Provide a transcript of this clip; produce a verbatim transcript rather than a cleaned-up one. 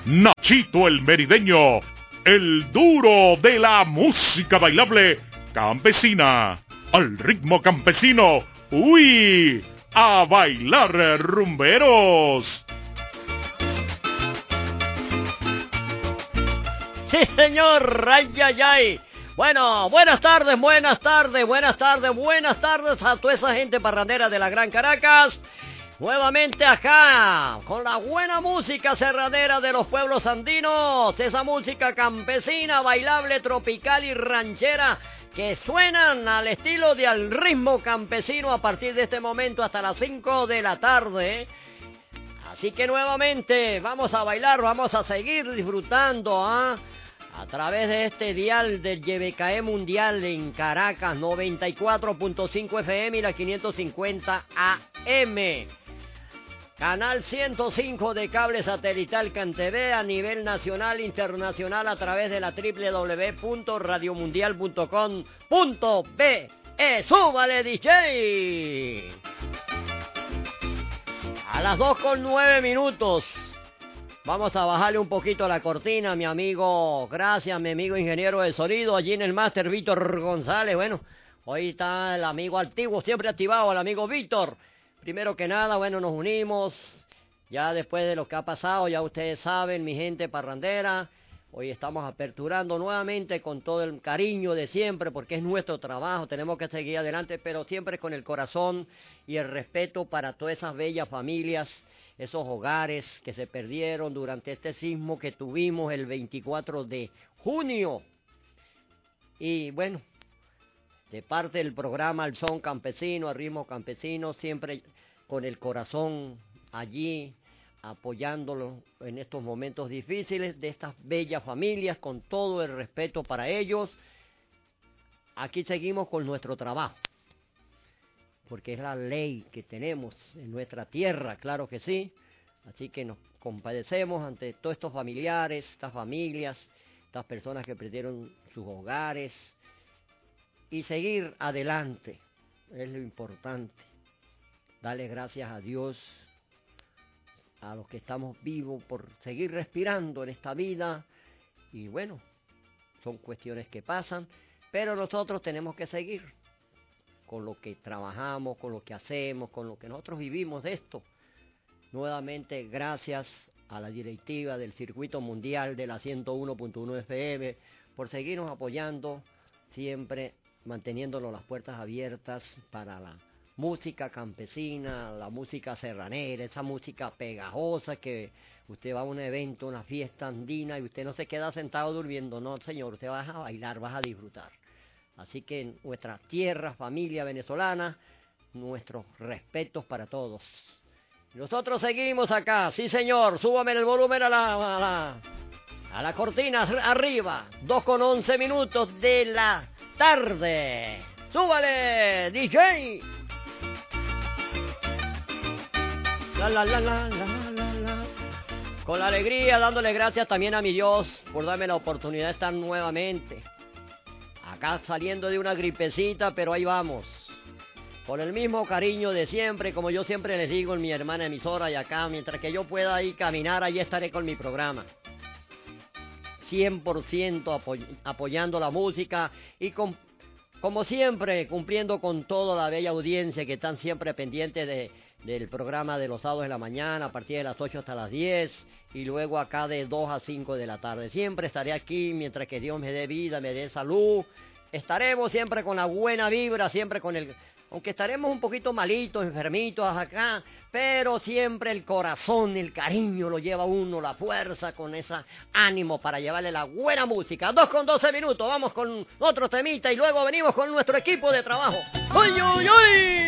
Nachito el Merideño, el duro de la música bailable campesina, al ritmo campesino. ¡Uy! ¡A bailar, rumberos! Sí, señor, ay, ay, ay. Bueno, buenas tardes, buenas tardes, buenas tardes, buenas tardes a toda esa gente parrandera de la Gran Caracas. Nuevamente acá, con la buena música serranera de los pueblos andinos, esa música campesina, bailable, tropical y ranchera, que suenan al estilo de al ritmo campesino a partir de este momento hasta las cinco de la tarde. Así que nuevamente vamos a bailar, vamos a seguir disfrutando, ¿ah? ¿eh? A través de este dial del Y B K E Mundial en Caracas, noventa y cuatro punto cinco F M y la quinientos cincuenta A M. Canal ciento cinco de cable satelital CanTV a nivel nacional e internacional a través de la doble u doble u doble u punto radio mundial punto com punto be. ¡Súbale, D J! A las dos con nueve minutos. Vamos a bajarle un poquito a la cortina, mi amigo. Gracias, mi amigo ingeniero de sonido. Allí en el máster, Víctor González. Bueno, hoy está el amigo antiguo, siempre activado, el amigo Víctor. Primero que nada, bueno, nos unimos. Ya después de lo que ha pasado, ya ustedes saben, mi gente parrandera. Hoy estamos aperturando nuevamente con todo el cariño de siempre, porque es nuestro trabajo. Tenemos que seguir adelante, pero siempre con el corazón y el respeto para todas esas bellas familias, esos hogares que se perdieron durante este sismo que tuvimos el veinticuatro de junio. Y bueno, de parte del programa Al Son Campesino, al Ritmo Campesino, siempre con el corazón allí, apoyándolo en estos momentos difíciles de estas bellas familias, con todo el respeto para ellos. Aquí seguimos con nuestro trabajo, porque es la ley que tenemos en nuestra tierra, claro que sí. Así que nos compadecemos ante todos estos familiares, estas familias, estas personas que perdieron sus hogares, y seguir adelante es lo importante. Darle gracias a Dios, a los que estamos vivos, por seguir respirando en esta vida. Y bueno, son cuestiones que pasan, pero nosotros tenemos que seguir con lo que trabajamos, con lo que hacemos, con lo que nosotros vivimos de esto. Nuevamente, gracias a la directiva del Circuito Mundial de la ciento uno punto uno F M por seguirnos apoyando, siempre manteniéndonos las puertas abiertas para la música campesina, la música serranera, esa música pegajosa que usted va a un evento, una fiesta andina y usted no se queda sentado durmiendo, no señor, usted va a bailar, va a disfrutar. Así que en nuestra tierra, familia venezolana, nuestros respetos para todos. Nosotros seguimos acá, sí señor, súbame el volumen a la, a la, a la cortina arriba, dos con once minutos de la tarde. ¡Súbale, D J! La, la, la, la, la, la, la. Con la alegría, dándole gracias también a mi Dios por darme la oportunidad de estar nuevamente acá saliendo de una gripecita, pero ahí vamos. Con el mismo cariño de siempre, como yo siempre les digo en mi hermana emisora y acá, mientras que yo pueda ahí caminar, ahí estaré con mi programa. cien por ciento apoy apoyando la música y con, como siempre cumpliendo con toda la bella audiencia que están siempre pendientes de, del programa de los sábados de la mañana a partir de las ocho hasta las diez y luego acá de dos a cinco de la tarde. Siempre estaré aquí mientras que Dios me dé vida, me dé salud. Estaremos siempre con la buena vibra, siempre con el... Aunque estaremos un poquito malitos, enfermitos acá, pero siempre el corazón, el cariño lo lleva uno, la fuerza con ese ánimo para llevarle la buena música. Dos con doce minutos, vamos con otro temita y luego venimos con nuestro equipo de trabajo. ¡Uy, uy, uy!